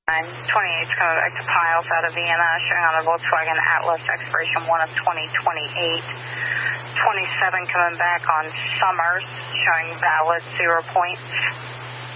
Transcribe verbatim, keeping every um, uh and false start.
twenty-eight coming back to Piles out of Vienna, showing on the Volkswagen Atlas, expiration one of twenty twenty-eight. twenty-seven coming back on Summers, showing valid zero points.